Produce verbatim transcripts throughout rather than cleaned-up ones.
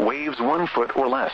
Waves one foot or less.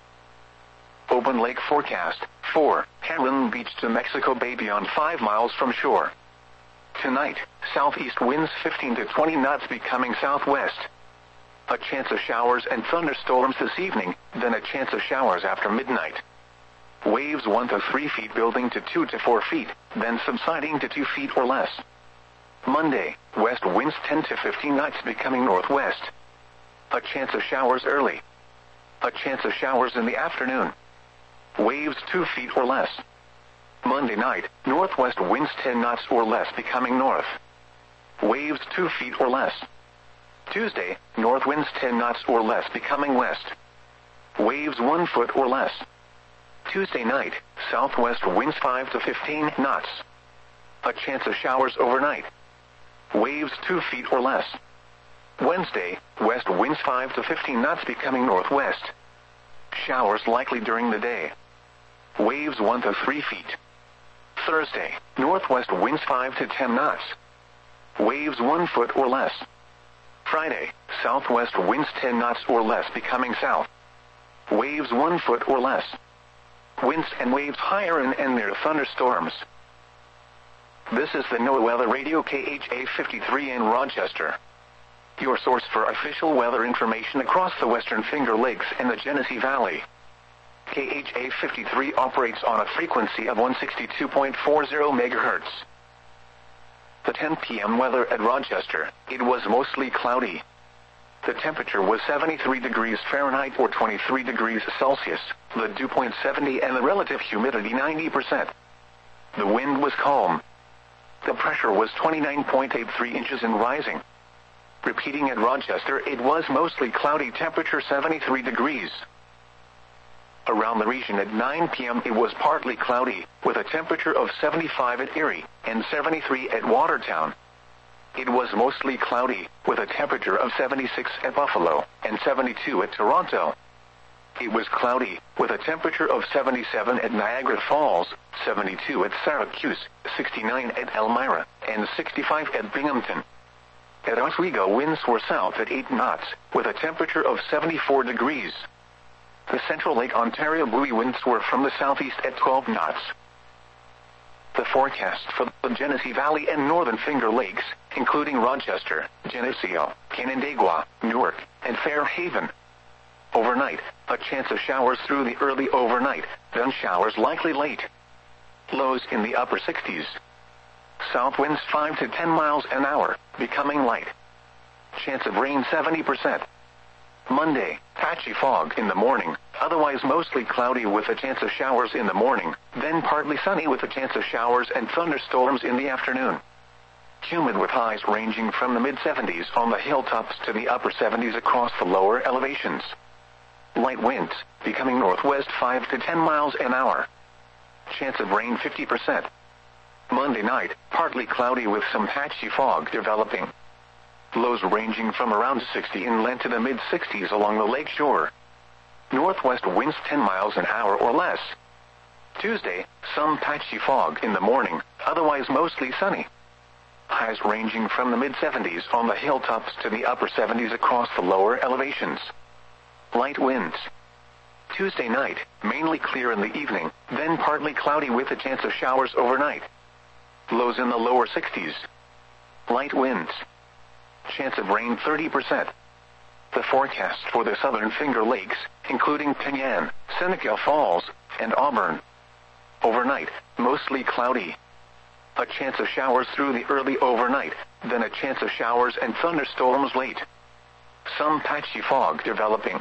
Open lake forecast. four. Heron Beach to Mexico Bay beyond five miles from shore. Tonight, southeast winds fifteen to twenty knots becoming southwest. A chance of showers and thunderstorms this evening, then a chance of showers after midnight. Waves one to three feet building to two to four feet, then subsiding to two feet or less. Monday, west winds ten to fifteen knots becoming northwest. A chance of showers early. A chance of showers in the afternoon. Waves two feet or less. Monday night, northwest winds ten knots or less becoming north. Waves two feet or less. Tuesday, north winds ten knots or less becoming west. Waves one foot or less. Tuesday night, southwest winds five to fifteen knots. A chance of showers overnight. Waves two feet or less. Wednesday, west winds five to fifteen knots becoming northwest. Showers likely during the day. Waves one to three feet. Thursday, northwest winds five to ten knots. Waves one foot or less. Friday, southwest winds ten knots or less becoming south. Waves one foot or less. Winds and waves higher in and near thunderstorms. This is the NOAA Weather Radio K H A fifty-three in Rochester. Your source for official weather information across the Western Finger Lakes and the Genesee Valley. K H A fifty-three operates on a frequency of one sixty-two point four zero megahertz. The ten p m weather at Rochester, it was mostly cloudy. The temperature was seventy-three degrees Fahrenheit or twenty-three degrees Celsius, the dew point seventy and the relative humidity ninety percent. The wind was calm. The pressure was twenty-nine point eight three inches and rising. Repeating at Rochester, it was mostly cloudy, temperature seventy-three degrees. Around the region at nine p m it was partly cloudy, with a temperature of seventy-five at Erie and seventy-three at Watertown. It was mostly cloudy, with a temperature of seventy-six at Buffalo and seventy-two at Toronto. It was cloudy, with a temperature of seventy-seven at Niagara Falls, seventy-two at Syracuse, sixty-nine at Elmira, and sixty-five at Binghamton. At Oswego, winds were south at eight knots, with a temperature of seventy-four degrees. The Central Lake Ontario buoy winds were from the southeast at twelve knots. The forecast for the Genesee Valley and Northern Finger Lakes, including Rochester, Geneseo, Canandaigua, Newark, and Fairhaven. Overnight, a chance of showers through the early overnight, then showers likely late. Lows in the upper sixties. South winds five to ten miles an hour, becoming light. Chance of rain seventy percent. Monday, patchy fog in the morning, otherwise mostly cloudy with a chance of showers in the morning, then partly sunny with a chance of showers and thunderstorms in the afternoon. Humid with highs ranging from the mid seventies on the hilltops to the upper seventies across the lower elevations. Light winds, becoming northwest five to ten miles an hour. Chance of rain fifty percent. Monday night, partly cloudy with some patchy fog developing. Lows ranging from around sixty inland to the mid sixties along the lake shore. Northwest winds ten miles an hour or less. Tuesday, some patchy fog in the morning, otherwise mostly sunny. Highs ranging from the mid seventies on the hilltops to the upper seventies across the lower elevations. Light winds. Tuesday night, mainly clear in the evening, then partly cloudy with a chance of showers overnight. Lows in the lower sixties. Light winds. Chance of rain thirty percent. The forecast for the Southern Finger Lakes, including Penyan, Seneca Falls, and Auburn. Overnight, mostly cloudy. A chance of showers through the early overnight, then a chance of showers and thunderstorms late. Some patchy fog developing.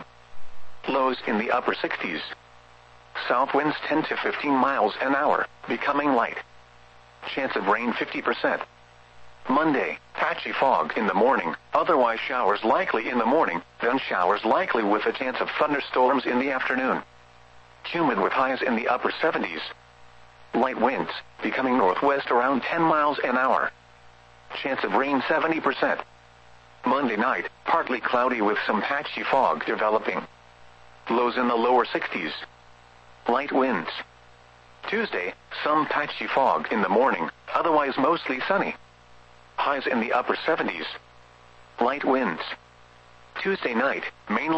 Lows in the upper sixties. South winds ten to fifteen miles an hour, becoming light. Chance of rain fifty percent. Monday, patchy fog in the morning, otherwise showers likely in the morning, then showers likely with a chance of thunderstorms in the afternoon. Humid with highs in the upper seventies. Light winds, becoming northwest around ten miles an hour. Chance of rain seventy percent. Monday night, partly cloudy with some patchy fog developing. Lows in the lower sixties. Light winds. Tuesday, some patchy fog in the morning, otherwise mostly sunny. Highs in the upper seventies. Light winds. Tuesday night, mainly